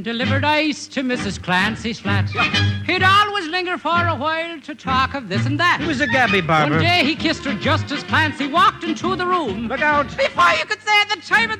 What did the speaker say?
and delivered ice to Mrs. Clancy's flat. He'd always linger for a while to talk of this and that. He was a gabby barber. One day he kissed her just as Clancy walked into the room. Look out. Before you could say at the time of the